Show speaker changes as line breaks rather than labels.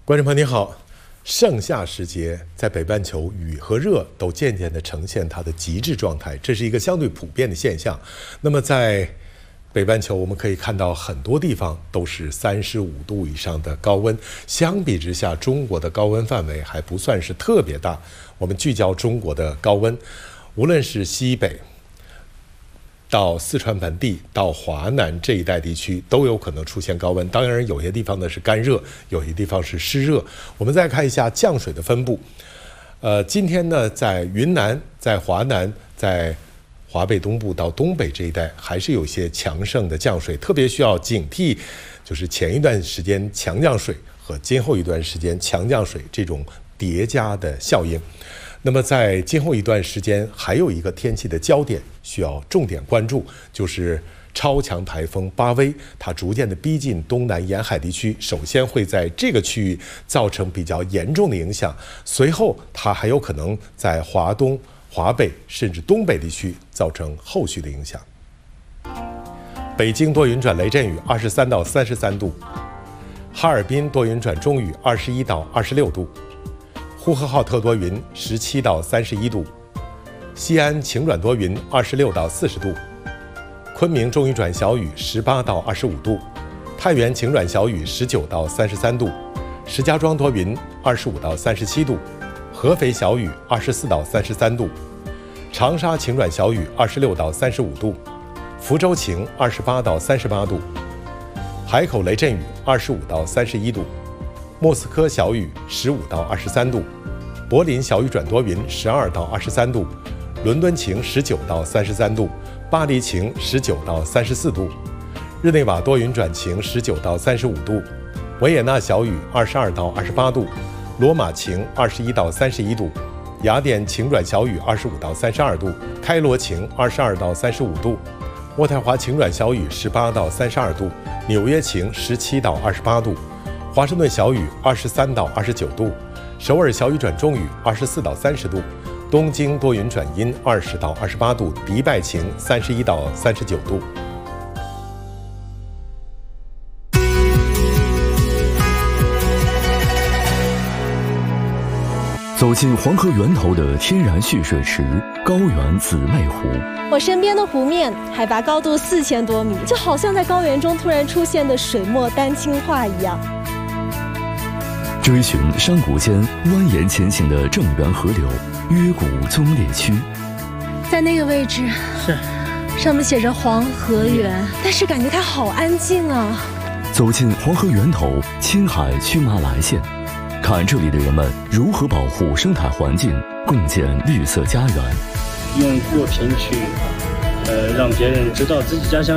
观众朋友您好，盛夏时节，在北半球雨和热都渐渐地呈现它的极致状态，这是一个相对普遍的现象。那么在北半球，我们可以看到很多地方都是35度以上的高温。相比之下，中国的高温范围还不算是特别大。我们聚焦中国的高温，无论是西北到四川盆地到华南这一带地区都有可能出现高温，当然有些地方呢是干热，有些地方是湿热。我们再看一下降水的分布。今天呢，在云南、在华南、在华北东部到东北这一带，还是有些强盛的降水，特别需要警惕，就是前一段时间强降水和今后一段时间强降水这种叠加的效应。那么在今后一段时间，还有一个天气的焦点需要重点关注，就是超强台风巴威，它逐渐的逼近东南沿海地区，首先会在这个区域造成比较严重的影响，随后它还有可能在华东、华北甚至东北地区造成后续的影响。北京多云转雷阵雨，23到33度；哈尔滨多云转中雨，21到26度；呼和浩特多云，17到31度；西安晴转多云，26到40度；昆明中雨转小雨，18到25度；太原晴转小雨，19到33度；石家庄多云，25到37度；合肥小雨，24到33度；长沙晴转小雨，26到35度；福州晴，28到38度；海口雷阵雨，25到31度；莫斯科小雨，15到23度；柏林小雨转多云，12到23度；伦敦晴，19到33度；巴黎晴，19到34度；日内瓦多云转晴，19到35度；维也纳小雨，22到28度；罗马晴，21到31度；雅典晴转小雨，25到32度；开罗晴，22到35度；渥太华晴转小雨，18到32度；纽约晴，17到28度；华盛顿小雨，23到29度；首尔小雨转中雨，24到30度；东京多云转阴，20到28度；迪拜晴，31到39度。
走进黄河源头的天然蓄水池高原姊妹湖，
我身边的湖面海拔高度4000多米，就好像在高原中突然出现的水墨丹青画一样。
追寻山谷间蜿蜒前行的正源河流约谷宗烈区，
在那个位置上面写着黄河源，但是感觉它好安静啊。
走进黄河源头青海曲马来县，看这里的人们如何保护生态环境，共建绿色家园。
用作品去让别人知道自己家乡